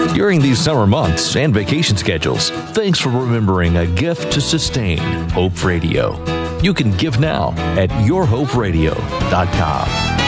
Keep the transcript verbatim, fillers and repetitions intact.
During these summer months and vacation schedules, thanks for remembering a gift to sustain Hope Radio. You can give now at your hope radio dot com.